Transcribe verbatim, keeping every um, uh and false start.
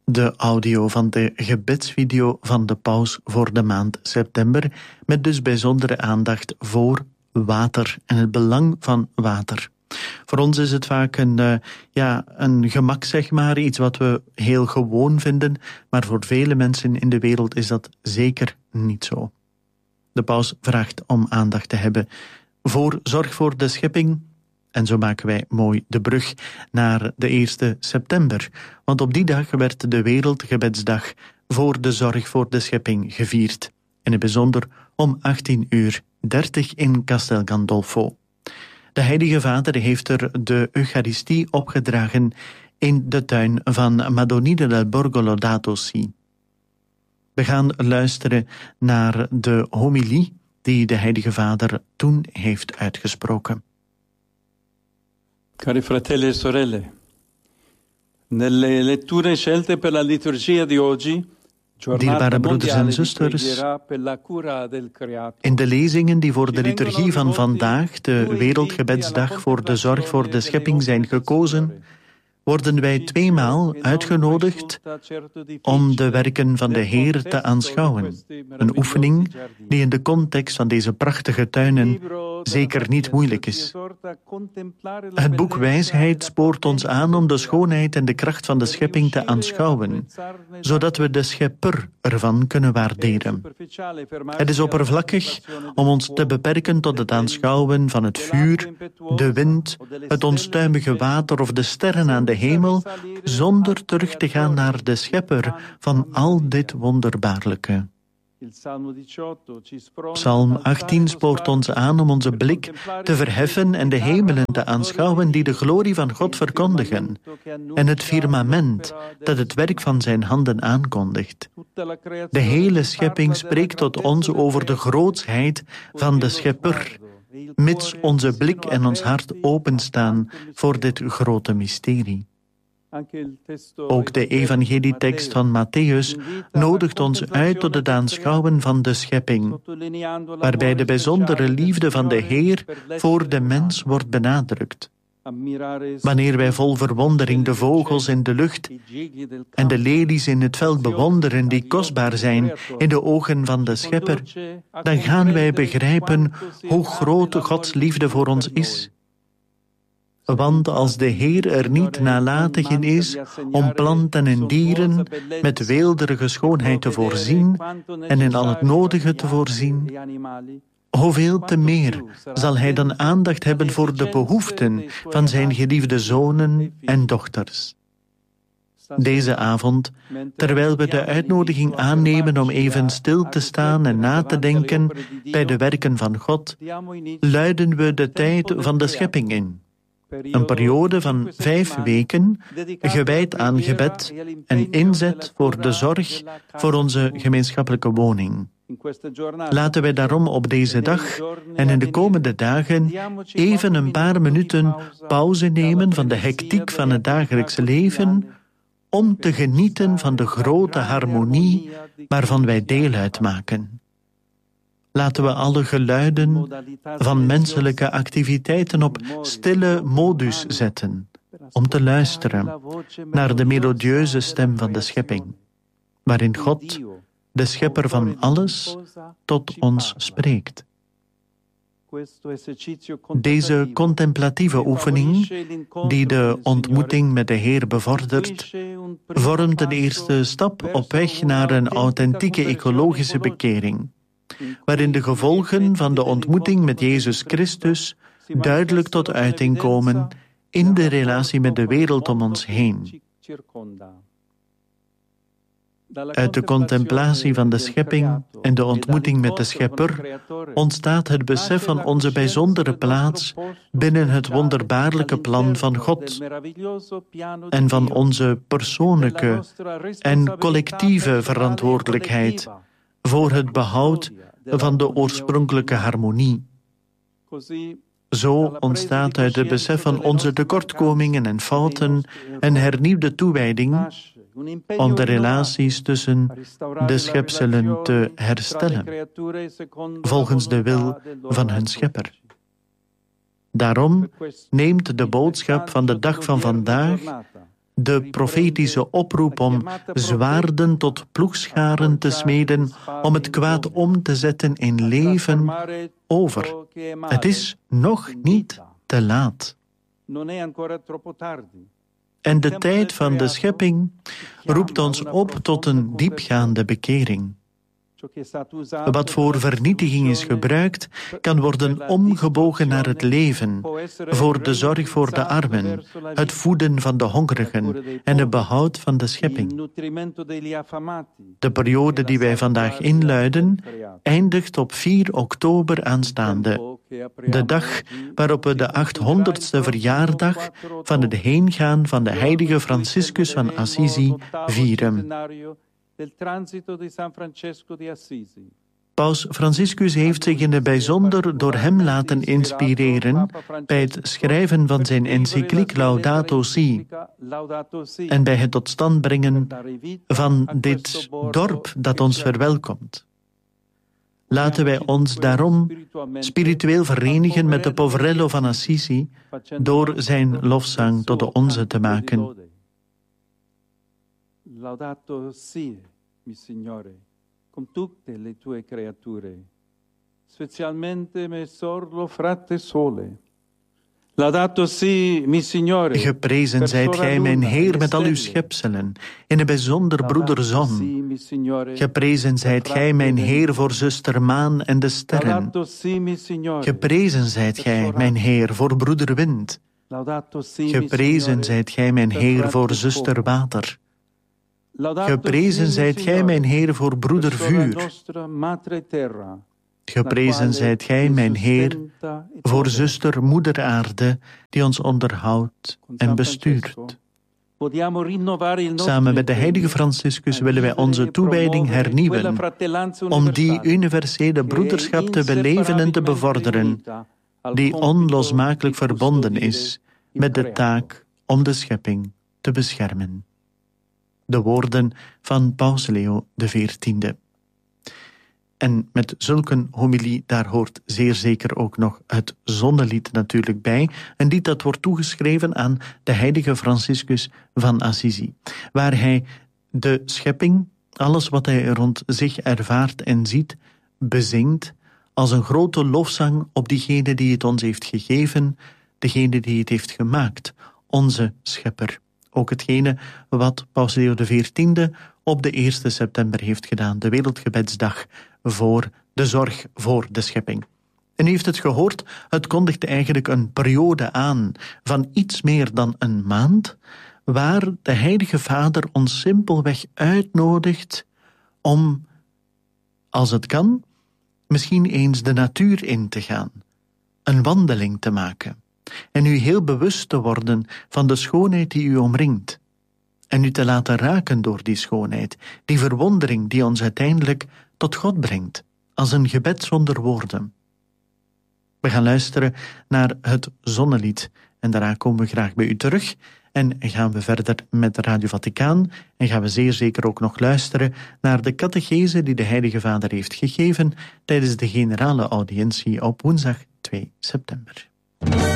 De audio van de gebedsvideo van de paus voor de maand september, met dus bijzondere aandacht voor water en het belang van water. Voor ons is het vaak een, uh, ja, een gemak, zeg maar, iets wat we heel gewoon vinden, maar voor vele mensen in de wereld is dat zeker niet zo. De paus vraagt om aandacht te hebben voor zorg voor de schepping. En zo maken wij mooi de brug naar de eerste september. Want op die dag werd de Wereldgebedsdag voor de zorg voor de schepping gevierd. In het bijzonder om achttien uur dertig in Castel Gandolfo. De Heilige Vader heeft er de Eucharistie opgedragen in de tuin van Madonnina del Borgo Laudato Si. We gaan luisteren naar de homilie die de Heilige Vader toen heeft uitgesproken. Cari fratelli e sorelle, nelle letture scelte per la liturgia di oggi, Dierbare broeders en zusters, in de lezingen die voor de liturgie van vandaag, de Wereldgebedsdag voor de zorg voor de schepping, zijn gekozen, worden wij tweemaal uitgenodigd om de werken van de Heer te aanschouwen. Een oefening die in de context van deze prachtige tuinen zeker niet moeilijk is. Het boek Wijsheid spoort ons aan om de schoonheid en de kracht van de schepping te aanschouwen, zodat we de schepper ervan kunnen waarderen. Het is oppervlakkig om ons te beperken tot het aanschouwen van het vuur, de wind, het onstuimige water of de sterren aan de hemel, zonder terug te gaan naar de schepper van al dit wonderbaarlijke. Psalm achttien spoort ons aan om onze blik te verheffen en de hemelen te aanschouwen die de glorie van God verkondigen, en het firmament dat het werk van zijn handen aankondigt. De hele schepping spreekt tot ons over de grootsheid van de schepper, mits onze blik en ons hart openstaan voor dit grote mysterie. Ook de evangelietekst van Matthäus nodigt ons uit tot het aanschouwen van de schepping, waarbij de bijzondere liefde van de Heer voor de mens wordt benadrukt. Wanneer wij vol verwondering de vogels in de lucht en de lelies in het veld bewonderen die kostbaar zijn in de ogen van de Schepper, dan gaan wij begrijpen hoe groot Gods liefde voor ons is. Want als de Heer er niet nalatig in is om planten en dieren met weelderige schoonheid te voorzien en in al het nodige te voorzien, hoeveel te meer zal Hij dan aandacht hebben voor de behoeften van zijn geliefde zonen en dochters. Deze avond, terwijl we de uitnodiging aannemen om even stil te staan en na te denken bij de werken van God, luiden we de tijd van de schepping in. Een periode van vijf weken, gewijd aan gebed en inzet voor de zorg voor onze gemeenschappelijke woning. Laten wij daarom op deze dag en in de komende dagen even een paar minuten pauze nemen van de hectiek van het dagelijkse leven, om te genieten van de grote harmonie waarvan wij deel uitmaken. Laten we alle geluiden van menselijke activiteiten op stille modus zetten, om te luisteren naar de melodieuze stem van de schepping, waarin God, de schepper van alles, tot ons spreekt. Deze contemplatieve oefening, die de ontmoeting met de Heer bevordert, vormt een eerste stap op weg naar een authentieke ecologische bekering, waarin de gevolgen van de ontmoeting met Jezus Christus duidelijk tot uiting komen in de relatie met de wereld om ons heen. Uit de contemplatie van de schepping en de ontmoeting met de Schepper ontstaat het besef van onze bijzondere plaats binnen het wonderbaarlijke plan van God en van onze persoonlijke en collectieve verantwoordelijkheid voor het behoud van de oorspronkelijke harmonie. Zo ontstaat uit het besef van onze tekortkomingen en fouten een hernieuwde toewijding om de relaties tussen de schepselen te herstellen, volgens de wil van hun schepper. Daarom neemt de boodschap van de dag van vandaag de profetische oproep om zwaarden tot ploegscharen te smeden, om het kwaad om te zetten in leven, over. Het is nog niet te laat. En de tijd van de schepping roept ons op tot een diepgaande bekering. Wat voor vernietiging is gebruikt, kan worden omgebogen naar het leven, voor de zorg voor de armen, het voeden van de hongerigen en het behoud van de schepping. De periode die wij vandaag inluiden, eindigt op vier oktober aanstaande, de dag waarop we de achthonderdste verjaardag van het heengaan van de heilige Franciscus van Assisi vieren. Paus Franciscus heeft zich in het bijzonder door hem laten inspireren bij het schrijven van zijn encycliek Laudato Si en bij het tot stand brengen van dit dorp dat ons verwelkomt. Laten wij ons daarom spiritueel verenigen met de Poverello van Assisi door zijn lofzang tot de onze te maken. Laudato si, mi Signore, con tutte le tue creature, specialmente me sorlo frate sole. Laudato si, mi Signore. Geprezen zijt gij, mijn Heer, met al uw schepselen, in het bijzonder broeder Zon. Geprezen zijt gij, mijn Heer, voor zuster Maan en de sterren. Geprezen zijt gij, mijn Heer, voor broeder Wind. Geprezen zijt gij, mijn Heer, voor zuster Water. Geprezen zijt gij, mijn Heer, voor broeder Vuur. Geprezen zijt gij, mijn Heer, voor zuster Moeder Aarde, die ons onderhoudt en bestuurt. Samen met de heilige Franciscus willen wij onze toewijding hernieuwen, om die universele broederschap te beleven en te bevorderen, die onlosmakelijk verbonden is met de taak om de schepping te beschermen. De woorden van Paus Leo de veertiende. En met zulke homilie, daar hoort zeer zeker ook nog het zonnelied natuurlijk bij. Een lied dat wordt toegeschreven aan de heilige Franciscus van Assisi, waar hij de schepping, alles wat hij rond zich ervaart en ziet, bezingt als een grote lofzang op diegene die het ons heeft gegeven, degene die het heeft gemaakt, onze schepper. Ook hetgene wat Paus Leo de veertiende op de eerste september heeft gedaan, de Wereldgebedsdag voor de zorg voor de schepping. En u heeft het gehoord, het kondigt eigenlijk een periode aan van iets meer dan een maand, waar de Heilige Vader ons simpelweg uitnodigt om, als het kan, misschien eens de natuur in te gaan, een wandeling te maken. En u heel bewust te worden van de schoonheid die u omringt. En u te laten raken door die schoonheid, die verwondering die ons uiteindelijk tot God brengt, als een gebed zonder woorden. We gaan luisteren naar het zonnelied en daarna komen we graag bij u terug en gaan we verder met Radio Vaticaan en gaan we zeer zeker ook nog luisteren naar de catechese die de Heilige Vader heeft gegeven tijdens de generale audiëntie op woensdag twee september.